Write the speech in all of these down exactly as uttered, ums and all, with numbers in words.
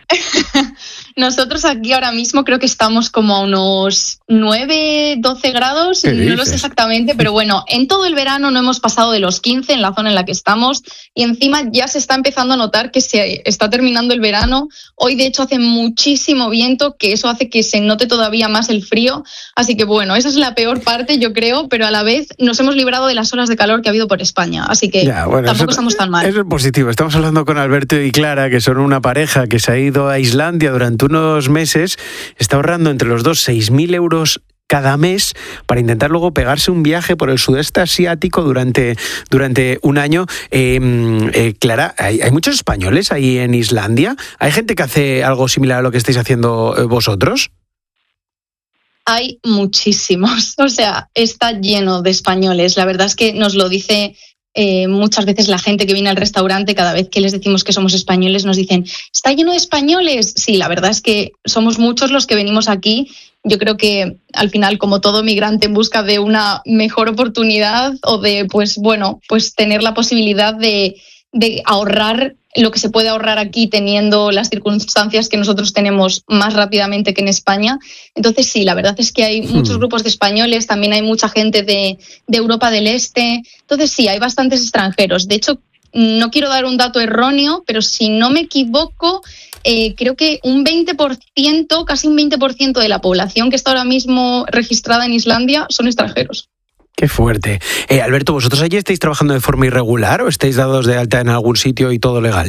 Nosotros aquí ahora mismo creo que estamos como a unos nueve, doce grados, no lo sé exactamente, pero bueno, en todo el verano no hemos pasado de los quince en la zona en la que estamos y encima ya se está empezando a notar que se está terminando el verano. Hoy de hecho hace muchísimo viento, que eso hace que se note todavía más el frío, así que bueno, esa es la peor parte yo creo, pero a la vez nos hemos librado de las olas de calor que ha habido por España, así que ya, bueno, tampoco eso, estamos tan mal. Eso es positivo. Estamos hablando con Alberto y Clara, que son una pareja que se ha ido a Islandia durante unos meses, está ahorrando entre los dos seis mil euros cada mes para intentar luego pegarse un viaje por el sudeste asiático durante, durante un año. Eh, eh, Clara, ¿hay, ¿hay muchos españoles ahí en Islandia? ¿Hay gente que hace algo similar a lo que estáis haciendo vosotros? Hay muchísimos, o sea, está lleno de españoles. La verdad es que nos lo dice eh, muchas veces la gente que viene al restaurante, cada vez que les decimos que somos españoles nos dicen, ¿está lleno de españoles? Sí, la verdad es que somos muchos los que venimos aquí. Yo creo que al final, como todo migrante en busca de una mejor oportunidad o de, pues bueno, pues tener la posibilidad de, de ahorrar lo que se puede ahorrar aquí teniendo las circunstancias que nosotros tenemos más rápidamente que en España. Entonces sí, la verdad es que hay muchos grupos de españoles, también hay mucha gente de, de Europa del Este. Entonces sí, hay bastantes extranjeros. De hecho, no quiero dar un dato erróneo, pero si no me equivoco, eh, creo que un veinte por ciento, casi un veinte por ciento de la población que está ahora mismo registrada en Islandia son extranjeros. Qué fuerte. Eh, Alberto, ¿vosotros allí estáis trabajando de forma irregular o estáis dados de alta en algún sitio y todo legal?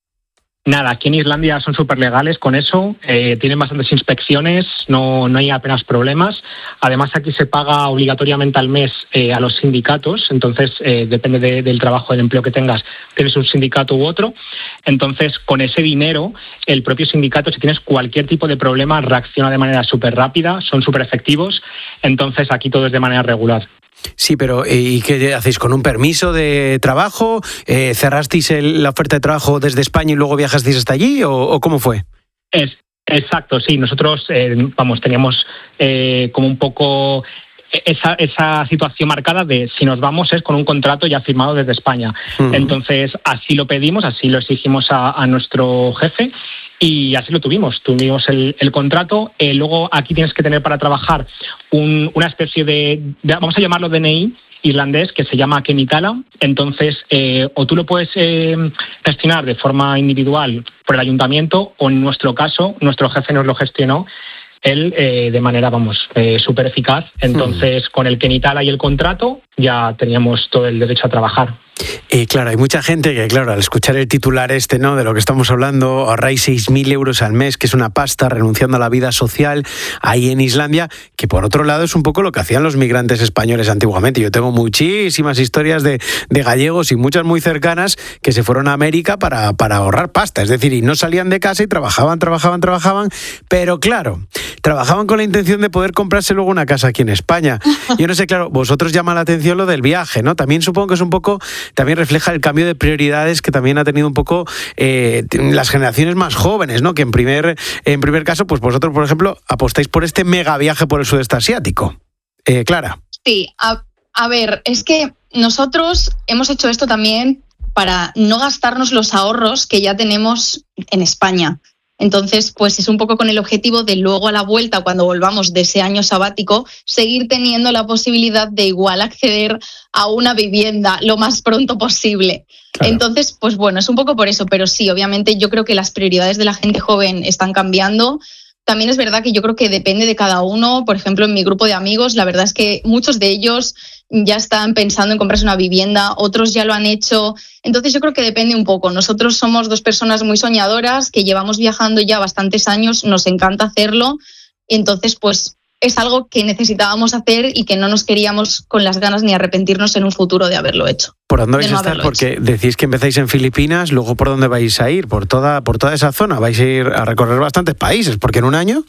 Nada, aquí en Islandia son súper legales con eso, eh, tienen bastantes inspecciones, no, no hay apenas problemas. Además, aquí se paga obligatoriamente al mes eh, a los sindicatos, entonces eh, depende de, del trabajo, del empleo que tengas, tienes un sindicato u otro. Entonces, con ese dinero, el propio sindicato, si tienes cualquier tipo de problema, reacciona de manera súper rápida, son súper efectivos, entonces aquí todo es de manera regular. Sí, pero ¿y qué hacéis? ¿Con un permiso de trabajo? Eh, ¿Cerrasteis el, la oferta de trabajo desde España y luego viajasteis hasta allí? ¿O, o cómo fue? Es, exacto, sí. Nosotros, eh, vamos, teníamos eh, como un poco esa, esa situación marcada de si nos vamos es con un contrato ya firmado desde España. Uh-huh. Entonces, así lo pedimos, así lo exigimos a, a nuestro jefe. Y así lo tuvimos, tuvimos el, el contrato. Eh, luego aquí tienes que tener para trabajar un, una especie de, de, vamos a llamarlo D N I irlandés, que se llama Kennitala. Entonces, eh, o tú lo puedes eh, gestionar de forma individual por el ayuntamiento, o en nuestro caso, nuestro jefe nos lo gestionó, él eh, de manera, vamos, eh, súper eficaz. Entonces, hmm. con el Kennitala y el contrato, ya teníamos todo el derecho a trabajar. Y claro, hay mucha gente que, claro, al escuchar el titular este, ¿no?, de lo que estamos hablando, ahorráis seis mil euros al mes, que es una pasta, renunciando a la vida social ahí en Islandia, que por otro lado es un poco lo que hacían los migrantes españoles antiguamente. Yo tengo muchísimas historias de, de gallegos y muchas muy cercanas que se fueron a América para, para ahorrar pasta, es decir, y no salían de casa y trabajaban, trabajaban, trabajaban, pero claro, trabajaban con la intención de poder comprarse luego una casa aquí en España. Yo no sé, claro, vosotros llama la atención lo del viaje, ¿no? También supongo que es un poco... También refleja el cambio de prioridades que también ha tenido un poco eh, las generaciones más jóvenes, ¿no? Que en primer, en primer caso, pues vosotros, por ejemplo, apostáis por este mega viaje por el sudeste asiático. Eh, Clara. Sí, a, a ver, es que nosotros hemos hecho esto también para no gastarnos los ahorros que ya tenemos en España. Entonces, pues es un poco con el objetivo de luego a la vuelta, cuando volvamos de ese año sabático, seguir teniendo la posibilidad de igual acceder a una vivienda lo más pronto posible. Claro. Entonces, pues bueno, es un poco por eso, pero sí, obviamente yo creo que las prioridades de la gente joven están cambiando. También es verdad que yo creo que depende de cada uno. Por ejemplo, en mi grupo de amigos, la verdad es que muchos de ellos ya están pensando en comprarse una vivienda, otros ya lo han hecho. Entonces yo creo que depende un poco. Nosotros somos dos personas muy soñadoras que llevamos viajando ya bastantes años, nos encanta hacerlo. Entonces, pues es algo que necesitábamos hacer y que no nos queríamos con las ganas ni arrepentirnos en un futuro de haberlo hecho. ¿Por dónde vais no a estar? Porque hecho. Decís que empezáis en Filipinas, luego ¿por dónde vais a ir? ¿Por toda, por toda esa zona? ¿Vais a ir a recorrer bastantes países? Porque en un año...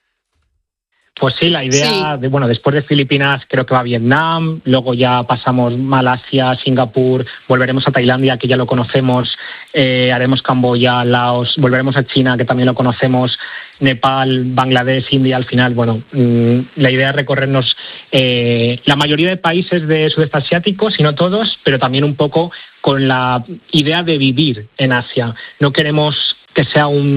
Pues sí, la idea, sí. de bueno, después de Filipinas creo que va a Vietnam, luego ya pasamos Malasia, Singapur, volveremos a Tailandia, que ya lo conocemos, eh, haremos Camboya, Laos, volveremos a China, que también lo conocemos, Nepal, Bangladesh, India. Al final, bueno, mmm, la idea es recorrernos eh, la mayoría de países de sudeste asiático, si no todos, pero también un poco con la idea de vivir en Asia. No queremos que sea un